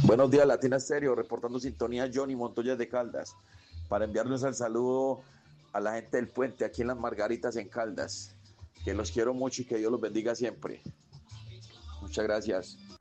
Buenos días, Latina Estéreo, reportando sintonía Johnny Montoya de Caldas, para enviarles el saludo a la gente del puente aquí en Las Margaritas en Caldas, que los quiero mucho y que Dios los bendiga siempre. Muchas gracias.